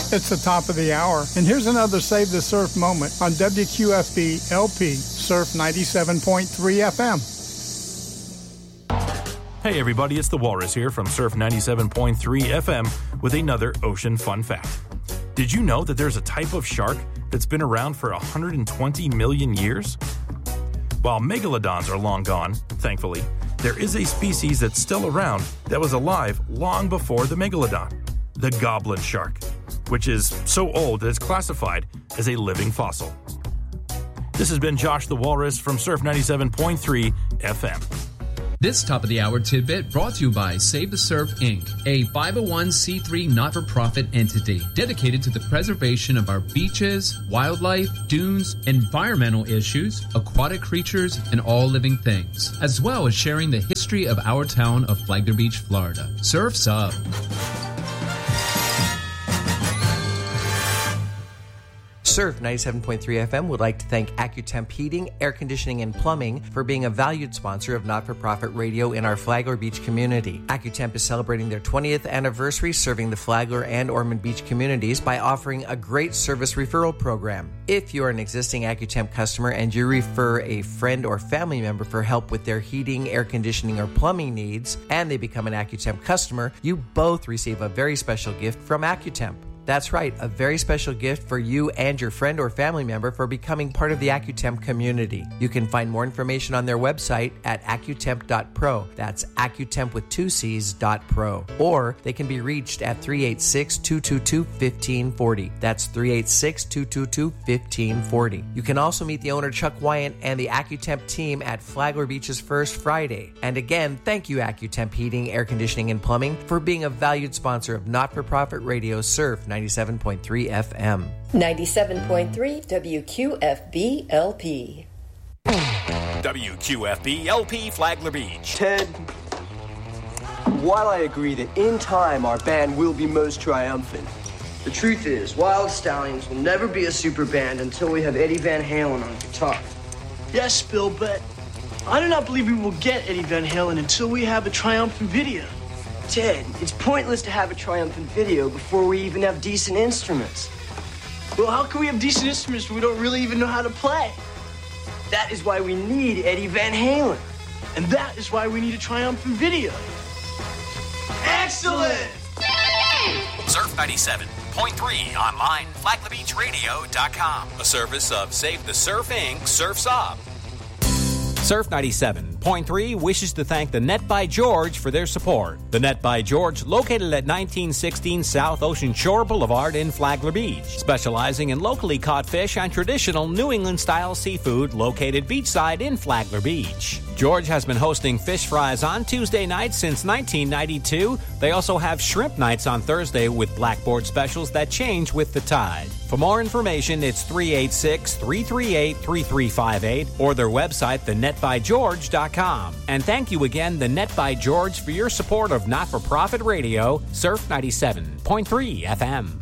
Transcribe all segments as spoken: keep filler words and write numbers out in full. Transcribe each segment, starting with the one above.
It's the top of the hour, and here's another Save the Surf moment on W Q F B L P Surf ninety-seven point three F M. Hey everybody, it's the Walrus here from Surf ninety-seven point three F M with another ocean fun fact. Did you know that there's a type of shark that's been around for one hundred twenty million years? While megalodons are long gone, thankfully, there is a species that's still around that was alive long before the megalodon, the goblin shark, which is so old that it's classified as a living fossil. This has been Josh the Walrus from Surf ninety-seven point three F M. This top-of-the-hour tidbit brought to you by Save the Surf, Incorporated, a five oh one c three not-for-profit entity dedicated to the preservation of our beaches, wildlife, dunes, environmental issues, aquatic creatures, and all living things, as well as sharing the history of our town of Flagler Beach, Florida. Surf's up! Surf ninety-seven point three F M would like to thank AccuTemp Heating, Air Conditioning, and Plumbing for being a valued sponsor of not-for-profit radio in our Flagler Beach community. AccuTemp is celebrating their twentieth anniversary serving the Flagler and Ormond Beach communities by offering a great service referral program. If you're an existing AccuTemp customer and you refer a friend or family member for help with their heating, air conditioning, or plumbing needs, and they become an AccuTemp customer, you both receive a very special gift from AccuTemp. That's right, a very special gift for you and your friend or family member for becoming part of the AccuTemp community. You can find more information on their website at accutemp dot pro. That's AccuTemp with two C's dot pro. Or they can be reached at three eight six, two two two, one five four zero. That's three eight six, two two two, one five four zero. You can also meet the owner Chuck Wyant and the AccuTemp team at Flagler Beach's First Friday. And again, thank you AccuTemp Heating, Air Conditioning, and Plumbing for being a valued sponsor of not-for-profit radio Surf ninety-seven point three F M. ninety-seven point three W Q F B L P. W Q F B L P Flagler Beach. Ted, while I agree that in time our band will be most triumphant, the truth is Wild Stallions will never be a super band until we have Eddie Van Halen on guitar. Yes, Bill, but I do not believe we will get Eddie Van Halen until we have a triumphant video. Ted, it's pointless to have a triumphant video before we even have decent instruments. Well, how can we have decent instruments when we don't really even know how to play? That is why we need Eddie Van Halen. And that is why we need a triumphant video. Excellent! Surf ninety-seven point three online, flagler beach radio dot com. A service of Save the Surf, Incorporated. Surf's Up. Surf ninety-seven point three wishes to thank the Net by George for their support. The Net by George, located at nineteen sixteen South Ocean Shore Boulevard in Flagler Beach, specializing in locally caught fish and traditional New England-style seafood, located beachside in Flagler Beach. George has been hosting fish fries on Tuesday nights since nineteen ninety-two. They also have shrimp nights on Thursday with blackboard specials that change with the tide. For more information, it's three eight six, three three eight, three three five eight or their website, the net by george dot com. And thank you again, the Net by George, for your support of not-for-profit radio, Surf ninety-seven point three F M.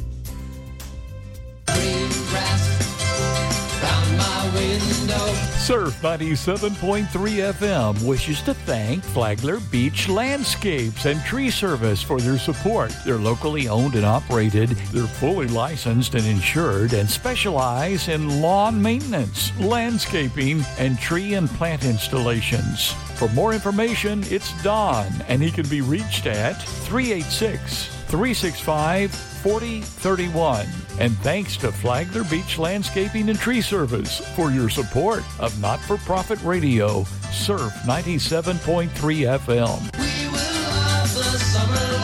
Surf ninety-seven point three F M wishes to thank Flagler Beach Landscapes and Tree Service for their support. They're locally owned and operated. They're fully licensed and insured and specialize in lawn maintenance, landscaping, and tree and plant installations. For more information, it's Don, and he can be reached at three eight six, three six five, four zero three one. And thanks to Flagler Beach Landscaping and Tree Service for your support of not-for-profit radio, Surf ninety-seven point three F M. We will love the summer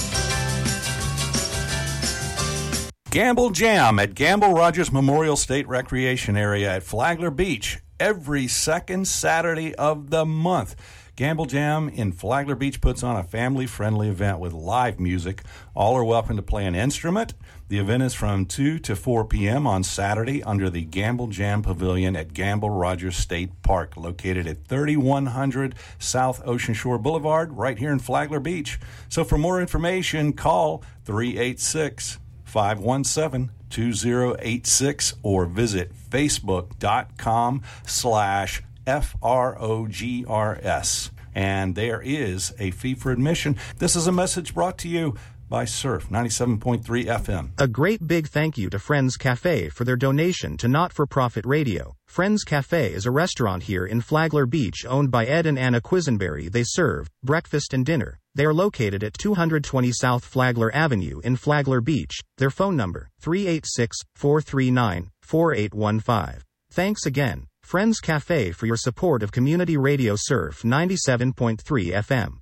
long. Gamble Jam at Gamble Rogers Memorial State Recreation Area at Flagler Beach every second Saturday of the month. Gamble Jam in Flagler Beach puts on a family-friendly event with live music. All are welcome to play an instrument. The event is from two to four p.m. on Saturday under the Gamble Jam Pavilion at Gamble Rogers State Park, located at thirty-one hundred South Ocean Shore Boulevard, right here in Flagler Beach. So for more information, call three eight six, five one seven, two zero eight six or visit facebook.com slash F R O G R S. And there is a fee for admission. This is a message brought to you by Surf ninety-seven point three F M. A great big thank you to Friends Cafe for their donation to Not-for-Profit Radio. Friends Cafe is a restaurant here in Flagler Beach owned by Ed and Anna Quisenberry. They serve breakfast and dinner. They are located at two twenty South Flagler Avenue in Flagler Beach. Their phone number, three eight six, four three nine, four eight one five. Thanks again, Friends Cafe, for your support of Community Radio Surf ninety-seven point three F M.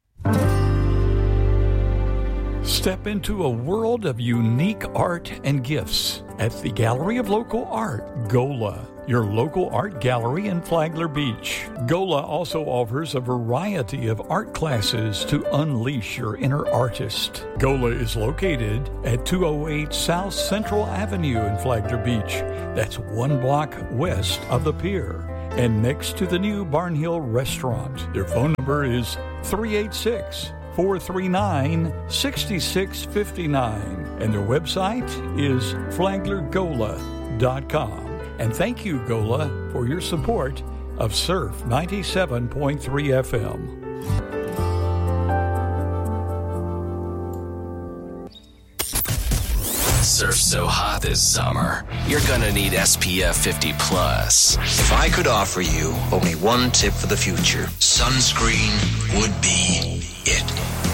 Step into a world of unique art and gifts at the Gallery of Local Art, GOLA, your local art gallery in Flagler Beach. GOLA also offers a variety of art classes to unleash your inner artist. GOLA is located at two oh eight South Central Avenue in Flagler Beach. That's one block west of the pier and next to the new Barnhill Restaurant. Their phone number is three eight six, four three nine, six six five nine, and their website is flagler gola dot com. And thank you, GOLA, for your support of Surf ninety-seven point three F M. Surf's so hot this summer, you're gonna need S P F fifty plus. If I could offer you only one tip for the future, sunscreen would be it.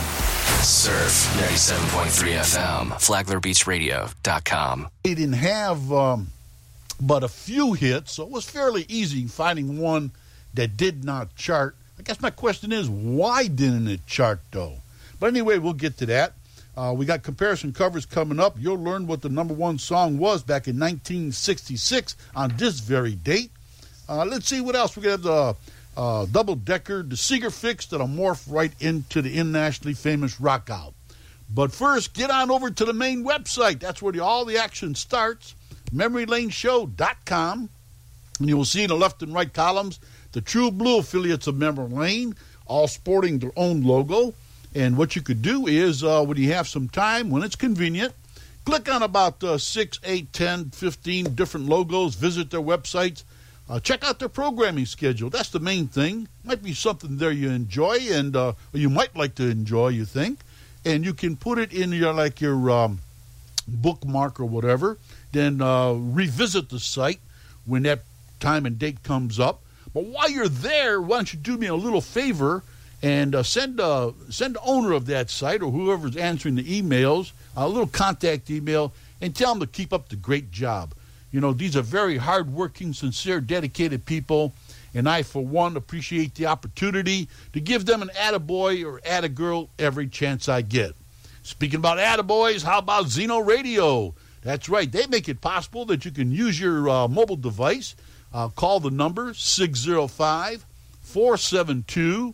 Surf ninety-seven point three F M, flagler beach radio dot com. They didn't have um, but a few hits, so it was fairly easy finding one that did not chart. I guess my question is, why didn't it chart, though? But anyway, we'll get to that. Uh, we got comparison covers coming up. You'll learn what the number one song was back in nineteen sixty-six on this very date. Uh, let's see what else. We got the uh, double-decker, the Seeger fix that'll morph right into the internationally famous Rock Out. But first, get on over to the main website. That's where the, all the action starts, memory lane show dot com. And you will see in the left and right columns the True Blue affiliates of Memory Lane, all sporting their own logo. And what you could do is, uh, when you have some time, when it's convenient, click on about uh, six, eight, ten, fifteen different logos, visit their websites, uh, check out their programming schedule. That's the main thing. Might be something there you enjoy, and uh, or you might like to enjoy, you think. And you can put it in your, like your um, bookmark or whatever, then uh, revisit the site when that time and date comes up. But while you're there, why don't you do me a little favor and uh, send uh, send the owner of that site or whoever's answering the emails a little contact email and tell them to keep up the great job. You know, these are very hardworking, sincere, dedicated people, and I, for one, appreciate the opportunity to give them an attaboy or attagirl every chance I get. Speaking about attaboys, how about Zeno Radio? That's right. They make it possible that you can use your uh, mobile device. Uh, call the number six oh five, four seven two,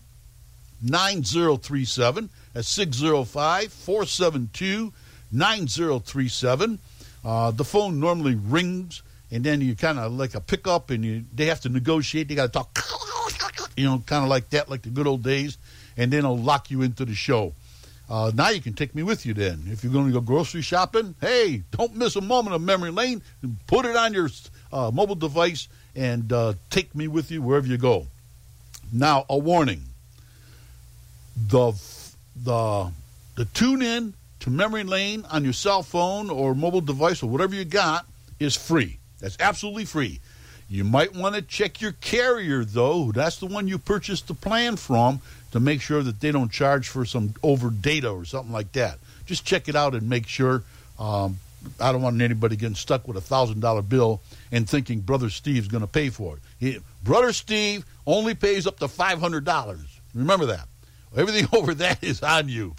nine oh three seven. That's six oh five, four seven two, nine oh three seven. Uh, the phone normally rings, and then you kind of like a pickup, and you they have to negotiate. They got to talk, you know, kind of like that, like the good old days, and then it'll lock you into the show. Uh, now you can take me with you then. If you're going to go grocery shopping, hey, don't miss a moment of Memory Lane. Put it on your uh, mobile device and uh, take me with you wherever you go. Now, a warning. The, the, the tune-in to Memory Lane on your cell phone or mobile device or whatever you got is free. That's absolutely free. You might want to check your carrier, though. That's the one you purchased the plan from, to make sure that they don't charge for some over data or something like that. Just check it out and make sure. Um, I don't want anybody getting stuck with a one thousand dollars bill and thinking Brother Steve's going to pay for it. He, Brother Steve only pays up to five hundred dollars. Remember that. Everything over that is on you.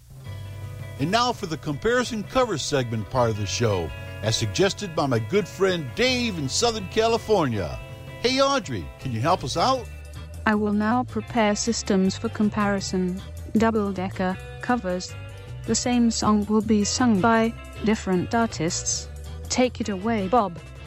And now for the comparison cover segment part of the show, as suggested by my good friend Dave in Southern California. Hey, Audrey, can you help us out? I will now prepare systems for comparison. Double-decker covers. The same song will be sung by different artists. Take it away, Bob.